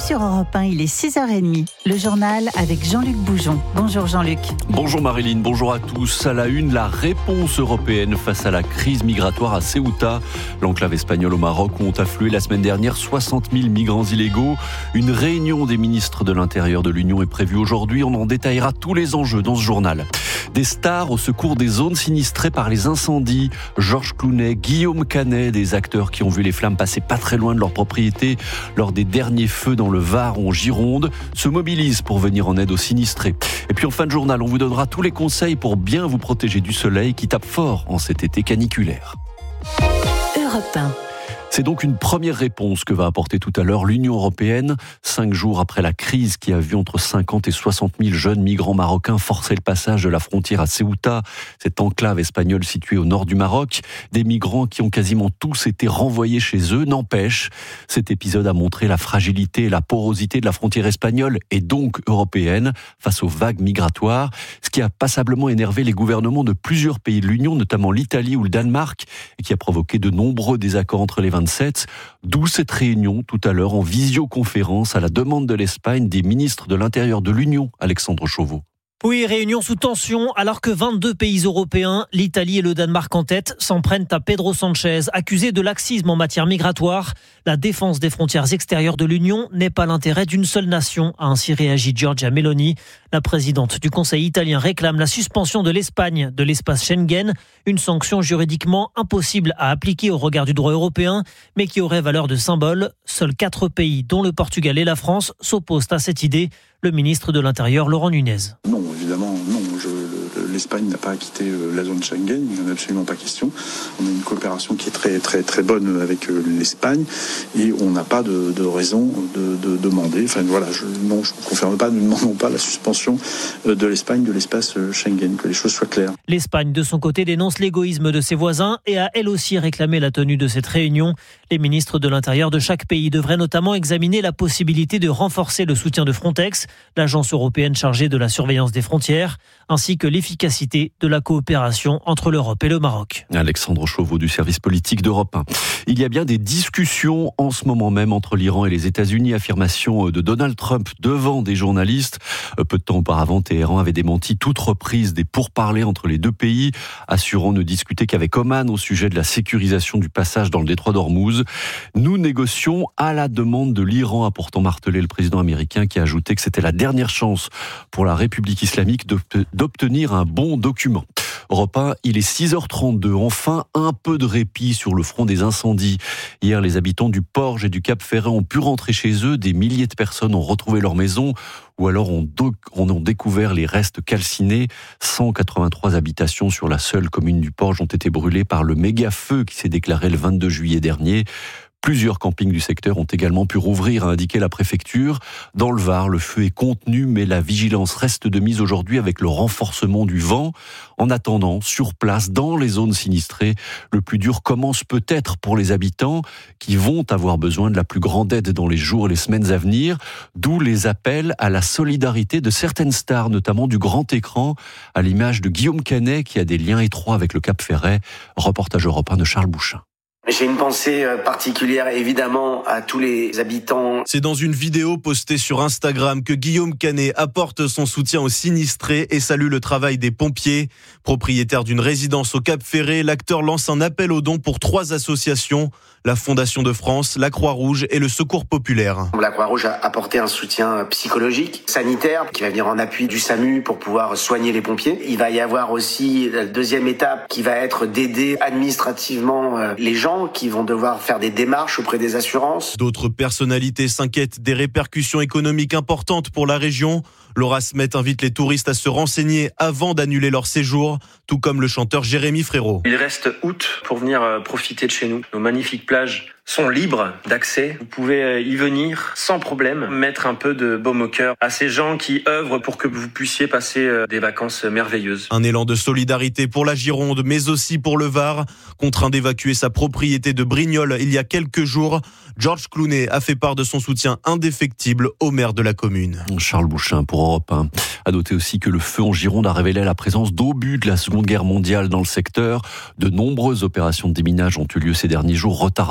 sur Europe un, il est six heures trente. Le journal avec Jean-Luc Boujon. Bonjour Jean-Luc. Bonjour Marilyn, bonjour à tous. À la une, la réponse européenne face à la crise migratoire à Ceuta. L'enclave espagnole au Maroc où ont afflué la semaine dernière soixante mille migrants illégaux. Une réunion des ministres de l'Intérieur de l'Union est prévue aujourd'hui. On en détaillera tous les enjeux dans ce journal. Des stars au secours des zones sinistrées par les incendies. Georges Clooney, Guillaume Canet, des acteurs qui ont vu les flammes passer pas très loin de leur propriété lors des derniers feux dans le Var ou en Gironde, se mobilisent pour venir en aide aux sinistrés. Et puis en fin de journal, on vous donnera tous les conseils pour bien vous protéger du soleil qui tape fort en cet été caniculaire. Europe un. C'est donc une première réponse que va apporter tout à l'heure l'Union européenne, cinq jours après la crise qui a vu entre cinquante et soixante mille jeunes migrants marocains forcer le passage de la frontière à Ceuta, cette enclave espagnole située au nord du Maroc. Des migrants qui ont quasiment tous été renvoyés chez eux. N'empêche, cet épisode a montré la fragilité et la porosité de la frontière espagnole et donc européenne face aux vagues migratoires, ce qui a passablement énervé les gouvernements de plusieurs pays de l'Union, notamment l'Italie ou le Danemark, et qui a provoqué de nombreux désaccords entre les vingt-sept. D'où cette réunion tout à l'heure en visioconférence à la demande de l'Espagne des ministres de l'Intérieur de l'Union, Alexandre Chauveau. Oui, réunion sous tension alors que vingt-deux pays européens, l'Italie et le Danemark en tête, s'en prennent à Pedro Sanchez, accusé de laxisme en matière migratoire. La défense des frontières extérieures de l'Union n'est pas l'intérêt d'une seule nation, a ainsi réagi Giorgia Meloni. La présidente du Conseil italien réclame la suspension de l'Espagne de l'espace Schengen, une sanction juridiquement impossible à appliquer au regard du droit européen, mais qui aurait valeur de symbole. Seuls quatre pays, dont le Portugal et la France, s'opposent à cette idée. Le ministre de l'Intérieur, Laurent Nunez. Non, évidemment, non. Je, l'Espagne n'a pas à quitter la zone Schengen, il n'y en a absolument pas question. On a une coopération qui est très, très, très bonne avec l'Espagne et on n'a pas de, de raison de, de demander. Enfin, voilà, je, non, je ne confirme pas, nous ne demandons pas la suspension de l'Espagne de l'espace Schengen, que les choses soient claires. L'Espagne, de son côté, dénonce l'égoïsme de ses voisins et a elle aussi réclamé la tenue de cette réunion. Les ministres de l'Intérieur de chaque pays devraient notamment examiner la possibilité de renforcer le soutien de Frontex, l'agence européenne chargée de la surveillance des frontières, ainsi que l'efficacité de la coopération entre l'Europe et le Maroc. Alexandre Chauveau du service politique d'Europe un. Il y a bien des discussions en ce moment même entre l'Iran et les États-Unis, affirmation de Donald Trump devant des journalistes. Peu de temps auparavant, Téhéran avait démenti toute reprise des pourparlers entre les deux pays, assurant ne discuter qu'avec Oman au sujet de la sécurisation du passage dans le détroit d'Ormuz. Nous négocions à la demande de l'Iran, a pourtant martelé le président américain qui a ajouté que c'était la dernière chance pour la République islamique d'obtenir un bon document. Europe un, il est six heures trente-deux. Enfin, un peu de répit sur le front des incendies. Hier, les habitants du Porge et du Cap-Ferret ont pu rentrer chez eux. Des milliers de personnes ont retrouvé leur maison ou alors ont, do- ont découvert les restes calcinés. cent quatre-vingt-trois habitations sur la seule commune du Porge ont été brûlées par le méga-feu qui s'est déclaré le vingt-deux juillet dernier. Plusieurs campings du secteur ont également pu rouvrir, a indiqué la préfecture. Dans le Var, le feu est contenu, mais la vigilance reste de mise aujourd'hui avec le renforcement du vent. En attendant, sur place, dans les zones sinistrées, le plus dur commence peut-être pour les habitants qui vont avoir besoin de la plus grande aide dans les jours et les semaines à venir. D'où les appels à la solidarité de certaines stars, notamment du grand écran, à l'image de Guillaume Canet qui a des liens étroits avec le Cap-Ferret. Reportage Europe un de Charles Bouchin. J'ai une pensée particulière évidemment à tous les habitants. C'est dans une vidéo postée sur Instagram que Guillaume Canet apporte son soutien aux sinistrés et salue le travail des pompiers. Propriétaire d'une résidence au Cap-Ferret, l'acteur lance un appel aux dons pour trois associations, la Fondation de France, la Croix-Rouge et le Secours Populaire. La Croix-Rouge a apporté un soutien psychologique, sanitaire, qui va venir en appui du SAMU pour pouvoir soigner les pompiers. Il va y avoir aussi la deuxième étape qui va être d'aider administrativement les gens qui vont devoir faire des démarches auprès des assurances. D'autres personnalités s'inquiètent des répercussions économiques importantes pour la région. Laura Smet invite les touristes à se renseigner avant d'annuler leur séjour, tout comme le chanteur Jérémy Frérot. Il reste août pour venir profiter de chez nous. Nos magnifiques plages sont libres d'accès. Vous pouvez y venir sans problème, mettre un peu de baume au cœur à ces gens qui œuvrent pour que vous puissiez passer des vacances merveilleuses. Un élan de solidarité pour la Gironde, mais aussi pour le Var. Contraint d'évacuer sa propriété de Brignoles il y a quelques jours, Georges Clooney a fait part de son soutien indéfectible au maire de la commune. Charles Bouchin pour Europe un. À noter aussi que le feu en Gironde a révélé la présence d'obus de la Seconde Guerre mondiale dans le secteur. De nombreuses opérations de déminage ont eu lieu ces derniers jours, retardant le retour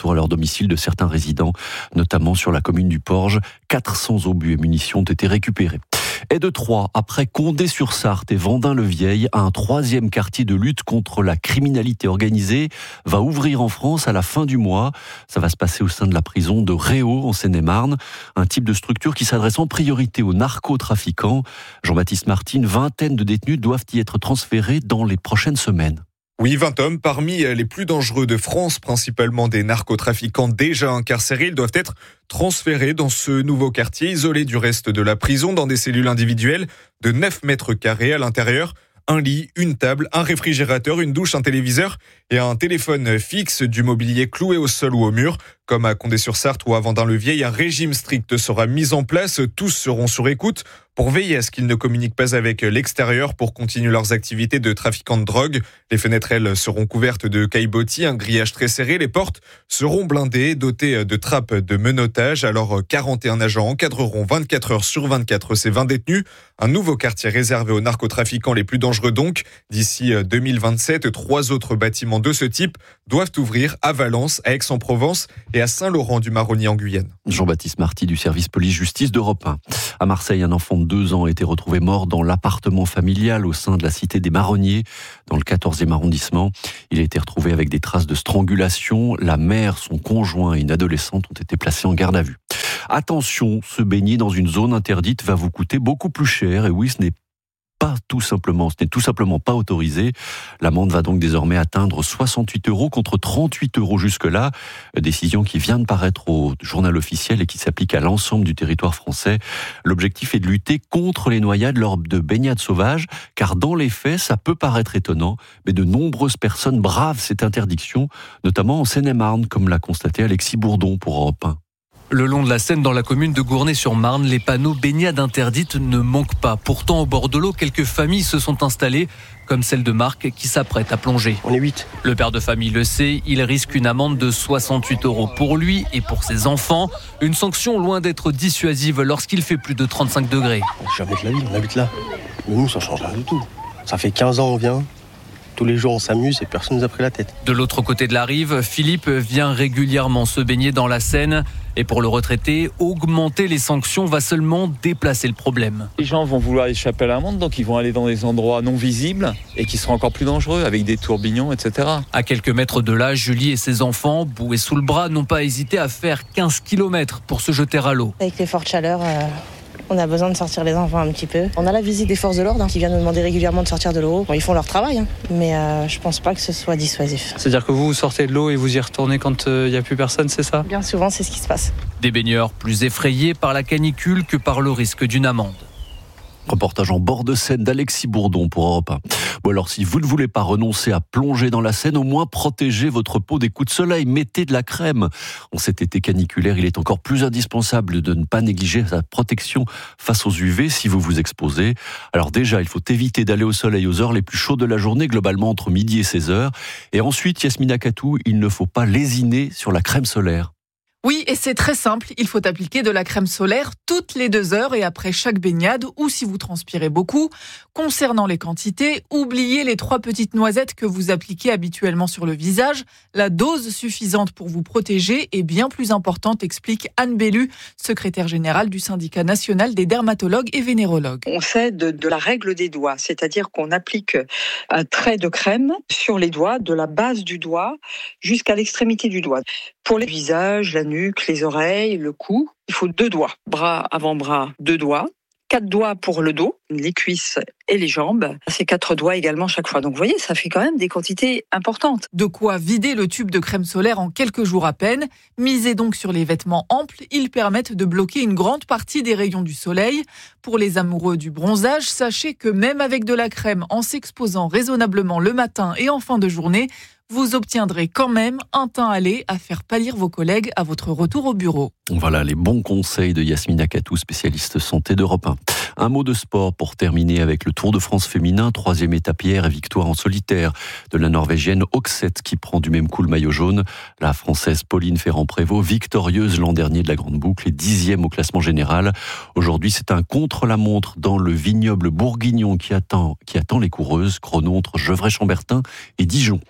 sur leur domicile de certains résidents, notamment sur la commune du Porge. quatre cents obus et munitions ont été récupérés. Et de Troyes, après Condé-sur-Sarthe et Vendin-le-Vieil, un troisième quartier de lutte contre la criminalité organisée va ouvrir en France à la fin du mois. Ça va se passer au sein de la prison de Réau, en Seine-et-Marne. Un type de structure qui s'adresse en priorité aux narcotrafiquants. Jean-Baptiste Marty, une vingtaine de détenus doivent y être transférés dans les prochaines semaines. Oui, vingt hommes parmi les plus dangereux de France, principalement des narcotrafiquants déjà incarcérés. Ils doivent être transférés dans ce nouveau quartier, isolé du reste de la prison, dans des cellules individuelles de neuf mètres carrés à l'intérieur. Un lit, une table, un réfrigérateur, une douche, un téléviseur et un téléphone fixe, du mobilier cloué au sol ou au mur. Comme à Condé-sur-Sarthe ou à Vendin-le-Vieil, un régime strict sera mis en place. Tous seront sur écoute pour veiller à ce qu'ils ne communiquent pas avec l'extérieur pour continuer leurs activités de trafiquants de drogue. Les fenêtres, elles, seront couvertes de caillebotis, un grillage très serré. Les portes seront blindées, dotées de trappes de menottage. Alors, quarante et un agents encadreront vingt-quatre heures sur vingt-quatre ces vingt détenus. Un nouveau quartier réservé aux narcotrafiquants les plus dangereux donc. D'ici deux mille vingt-sept, trois autres bâtiments de ce type doivent ouvrir à Valence, à Aix-en-Provence et à Saint-Laurent-du-Maroni en Guyane. Jean-Baptiste Marty du service police-justice d'Europe un. À Marseille, un enfant de deux ans a été retrouvé mort dans l'appartement familial au sein de la cité des Marronniers, dans le quatorzième arrondissement. Il a été retrouvé avec des traces de strangulation. La mère, son conjoint et une adolescente ont été placés en garde à vue. Attention, se baigner dans une zone interdite va vous coûter beaucoup plus cher. Et oui, ce n'est pas tout simplement, ce n'est tout simplement pas autorisé. L'amende va donc désormais atteindre soixante-huit euros contre trente-huit euros jusque-là. Décision qui vient de paraître au journal officiel et qui s'applique à l'ensemble du territoire français. L'objectif est de lutter contre les noyades lors de baignades sauvages, car dans les faits, ça peut paraître étonnant, mais de nombreuses personnes bravent cette interdiction, notamment en Seine-et-Marne, comme l'a constaté Alexis Bourdon pour Europe un. Le long de la Seine, dans la commune de Gournay-sur-Marne, les panneaux baignade interdite ne manquent pas. Pourtant, au bord de l'eau, quelques familles se sont installées, comme celle de Marc qui s'apprête à plonger. On est huit. Le père de famille le sait, il risque une amende de soixante-huit euros pour lui et pour ses enfants. Une sanction loin d'être dissuasive lorsqu'il fait plus de trente-cinq degrés. Jamais de la ville, on habite là. Mais nous, ça change rien du tout. Ça fait quinze ans on vient. Tous les jours, on s'amuse et personne ne nous a pris la tête. De l'autre côté de la rive, Philippe vient régulièrement se baigner dans la Seine. Et pour le retraité, augmenter les sanctions va seulement déplacer le problème. Les gens vont vouloir échapper à l'amende, donc ils vont aller dans des endroits non visibles et qui seront encore plus dangereux, avec des tourbillons, et cetera. À quelques mètres de là, Julie et ses enfants, boués sous le bras, n'ont pas hésité à faire quinze kilomètres pour se jeter à l'eau. Avec les fortes chaleurs... Euh... On a besoin de sortir les enfants un petit peu. On a la visite des forces de l'ordre hein, qui viennent nous demander régulièrement de sortir de l'eau. Bon, ils font leur travail, hein, mais euh, je pense pas que ce soit dissuasif. C'est-à-dire que vous, vous sortez de l'eau et vous y retournez quand il euh, n'y a plus personne, c'est ça ? Bien souvent, c'est ce qui se passe. Des baigneurs plus effrayés par la canicule que par le risque d'une amende. Reportage en bord de Seine d'Alexis Bourdon pour Europe un. Bon alors, si vous ne voulez pas renoncer à plonger dans la Seine, au moins protégez votre peau des coups de soleil. Mettez de la crème. En cet été caniculaire, il est encore plus indispensable de ne pas négliger sa protection face aux U V si vous vous exposez. Alors déjà, il faut éviter d'aller au soleil aux heures les plus chaudes de la journée, globalement entre midi et seize heures. Et ensuite, Yasmina Katou, il ne faut pas lésiner sur la crème solaire. Oui, et c'est très simple, il faut appliquer de la crème solaire toutes les deux heures et après chaque baignade ou si vous transpirez beaucoup. Concernant les quantités, oubliez les trois petites noisettes que vous appliquez habituellement sur le visage. La dose suffisante pour vous protéger est bien plus importante, explique Anne Bellu, secrétaire générale du syndicat national des dermatologues et vénérologues. On fait de, de la règle des doigts, c'est-à-dire qu'on applique un trait de crème sur les doigts, de la base du doigt jusqu'à l'extrémité du doigt. Pour les visages, la nuque, les oreilles, le cou, il faut deux doigts. Bras, avant-bras, deux doigts. Quatre doigts pour le dos, les cuisses et les jambes. C'est quatre doigts également chaque fois. Donc vous voyez, ça fait quand même des quantités importantes. De quoi vider le tube de crème solaire en quelques jours à peine. Misez donc sur les vêtements amples. Ils permettent de bloquer une grande partie des rayons du soleil. Pour les amoureux du bronzage, sachez que même avec de la crème, en s'exposant raisonnablement le matin et en fin de journée, vous obtiendrez quand même un teint allé à faire pâlir vos collègues à votre retour au bureau. Voilà les bons conseils de Yasmina Katou, spécialiste santé d'Europe un. Un mot de sport pour terminer avec le Tour de France féminin, troisième étape hier et victoire en solitaire de la Norvégienne Oxette qui prend du même coup le maillot jaune. La Française Pauline Ferrand-Prévot, victorieuse l'an dernier de la Grande Boucle et dixième au classement général. Aujourd'hui, c'est un contre-la-montre dans le vignoble bourguignon qui attend, qui attend les coureuses, chrono entre Gevrey-Chambertin et Dijon. Enfin,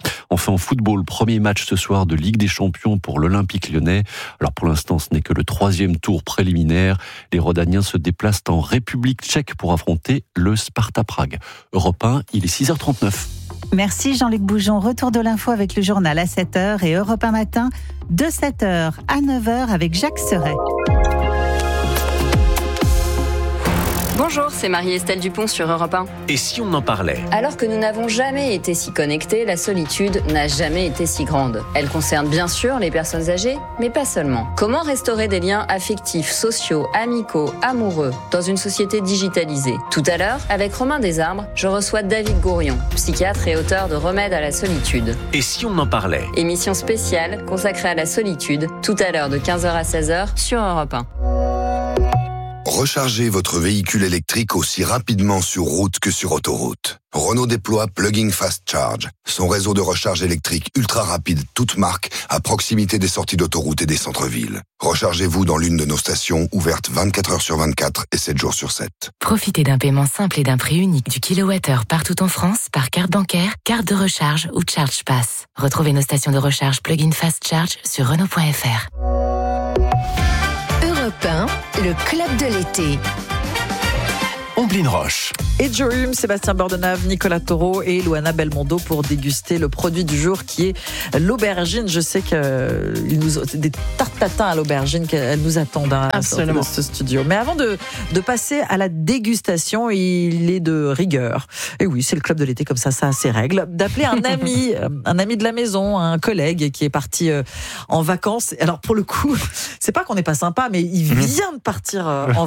en football, premier match ce soir de Ligue des Champions pour l'Olympique lyonnais. Alors pour l'instant, ce n'est que le troisième tour préliminaire. Les Rhodaniens se déplacent en République tchèque pour affronter le Sparta Prague. Europe un, il est six heures trente-neuf. Merci Jean-Luc Boujon. Retour de l'info avec le journal à sept heures et Europe un matin de sept heures à neuf heures avec Jacques Serret. Bonjour, c'est Marie-Estelle Dupont sur Europe un. Et si on en parlait ? Alors que nous n'avons jamais été si connectés, la solitude n'a jamais été si grande. Elle concerne bien sûr les personnes âgées, mais pas seulement. Comment restaurer des liens affectifs, sociaux, amicaux, amoureux dans une société digitalisée ? Tout à l'heure, avec Romain Desarbres, je reçois David Gourion, psychiatre et auteur de Remède à la solitude. Et si on en parlait ? Émission spéciale consacrée à la solitude, tout à l'heure de quinze heures à seize heures sur Europe un. Rechargez votre véhicule électrique aussi rapidement sur route que sur autoroute. Renault déploie Plug-in Fast Charge, son réseau de recharge électrique ultra rapide, toute marque, à proximité des sorties d'autoroute et des centres-villes. Rechargez-vous dans l'une de nos stations, ouvertes vingt-quatre heures sur vingt-quatre et sept jours sur sept. Profitez d'un paiement simple et d'un prix unique du kilowattheure partout en France par carte bancaire, carte de recharge ou Charge Pass. Retrouvez nos stations de recharge Plug-in Fast Charge sur Renault point F R. Europe un, le club de l'été. Omblin Roche. Et Joe Hume, Sébastien Bordenave, Nicolas Taureau et Luana Belmondo pour déguster le produit du jour qui est l'aubergine. Je sais que nous, des tartes tatin à l'aubergine qu'elles nous attendent hein, dans ce studio. Mais avant de, de passer à la dégustation, il est de rigueur. Et oui, c'est le club de l'été comme ça, ça a ses règles. D'appeler un ami, un ami de la maison, un collègue qui est parti en vacances. Alors pour le coup, c'est pas qu'on n'est pas sympa, mais il vient de partir en